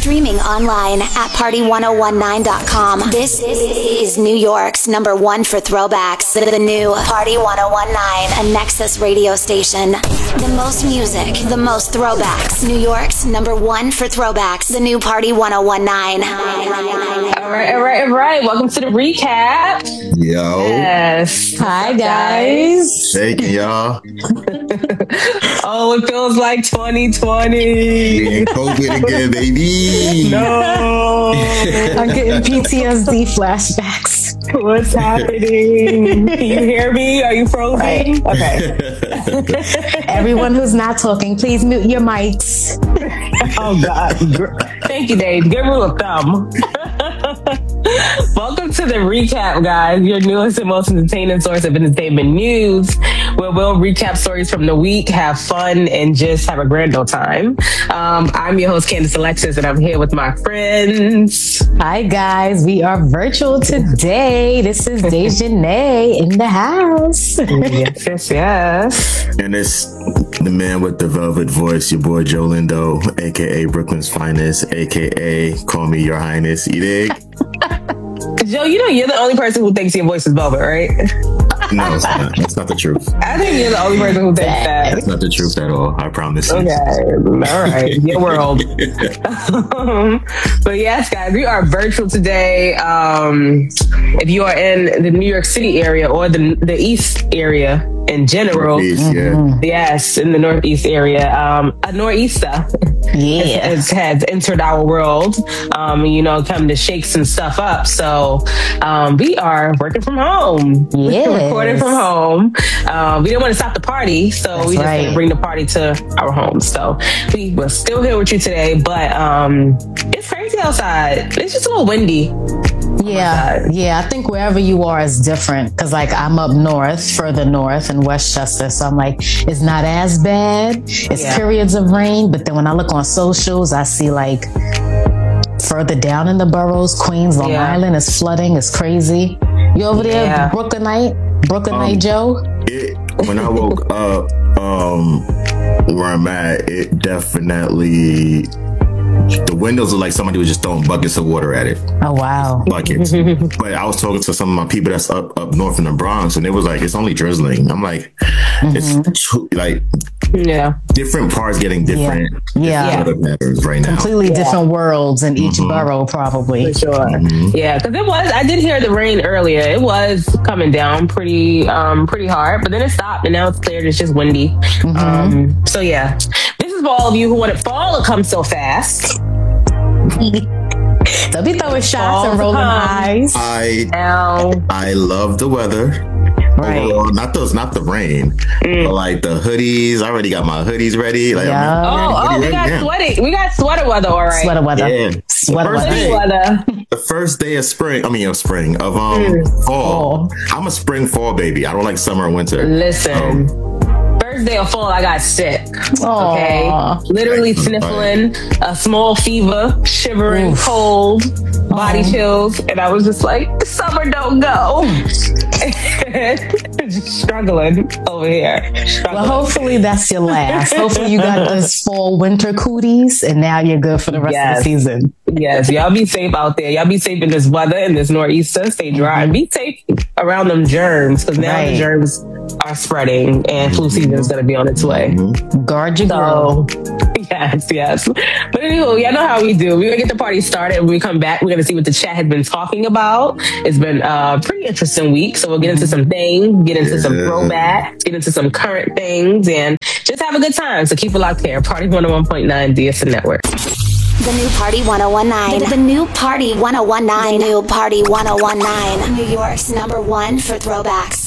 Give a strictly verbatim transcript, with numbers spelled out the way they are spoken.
Streaming online at party ten nineteen dot com. This is New York's number one for throwbacks. The new Party ten nineteen, a Nexus radio station. The most music, the most throwbacks. New York's number one for throwbacks. The new Party ten nineteen. All right, all right, all right. Welcome to the recap. Yo. Yes. Hi, guys. Shaking, y'all. Oh, it feels like twenty twenty. Getting COVID again, baby. No. I'm getting P T S D flashbacks. What's happening? Can you hear me? Are you frozen? Right. Okay. Everyone who's not talking, please mute your mics. Oh, God. Thank you, Dave. Good rule of thumb. Welcome to the recap, guys, your newest and most entertaining source of entertainment news, where we'll recap stories from the week, have fun, and just have a grand old time. Um, I'm your host, Candace Alexis, and I'm here with my friends. Hi, guys. We are virtual today. This is Dejanay in the house. Yes, yes, yes. And it's the man with the velvet voice, your boy Joe Lindo, a k a. Brooklyn's finest, a k a. Call me your highness. You dig? Joe, you know you're the only person who thinks your voice is velvet, right? No, it's not. That's not the truth. I think you're the only person who thinks that. That's not the truth at all. I promise you. Okay, all right, your world. um, but yes, guys, we are virtual today. Um, if you are in the New York City area or the the East area in general, Northeast, yeah. yes, in the Northeast area, um, a nor'easter Yeah. has, has entered our world. Um, you know, come to shake some stuff up. So um, we are working from home. Yes. We're recording from home. Um, we didn't want to stop the party, so That's we just right. gonna bring the party to our home. So we were still here with you today, but um, it's crazy outside. It's just a little windy. Yeah, yeah. I think wherever you are is different because, like, I'm up north, further north in Westchester, so I'm like, it's not as bad. It's Yeah. periods of rain, but then when I look on socials, I see like further down in the boroughs, Queens, Long Yeah. Island is flooding. It's crazy. You over there, Yeah. Brooklynite, Brooklynite Um, Joe? It, when I woke up, um, where I'm at, it definitely, the windows look like somebody was just throwing buckets of water at it. Oh wow. Buckets. But I was talking to some of my people that's up up north in the Bronx, and they was like, it's only drizzling. I'm like, it's too, like Yeah. different parts getting different. Yeah. different weather patterns right now. Completely different worlds in each borough, probably. For sure. Yeah, because it was, I did hear the rain earlier. It was coming down pretty um, pretty hard, but then it stopped and now it's cleared. It's just windy. Mm-hmm. Um, so yeah, this is for all of you who wanted fall to come so fast. They'll be throwing shots Fall and rolling to come. eyes. I Now, I love the weather. Right. Overall, not those, not the rain, but like the hoodies. I already got my hoodies ready. Like, Yeah. I'm oh, oh, ready we right got now. sweaty. We got sweater weather, all right. Sweater weather. Yeah. The Sweater first weather. day- Sweaty weather. The first day of spring, I mean of spring, of um fall. I'm a spring fall baby. I don't like summer and winter. Listen. First day of fall, I got sick. Aw. Okay, literally sniffling, a small fever, shivering, cold, body chills, and I was just like, "Summer don't go." Just struggling over here. Struggling. Well, hopefully that's your last. Hopefully you got those fall winter cooties and now you're good for the rest Yes. of the season. Yes, y'all be safe out there. Y'all be safe in this weather, in this nor'easter. Stay dry and be safe around them germs because now Right. the germs are spreading and flu season is going to be on its way. Guard your girl. So, yes, yes. But anyway, y'all know how we do. We're going to get the party started. When we come back, we're going to see what the chat has been talking about. It's been a pretty interesting week. So we'll get into some things, get into some Yeah. throwbacks, get into some current things, and just have a good time. So keep it locked here. Party one oh one point nine D S N Network. The new Party ten nineteen. The new Party ten nineteen. The new Party ten nineteen. New York's number one for throwbacks.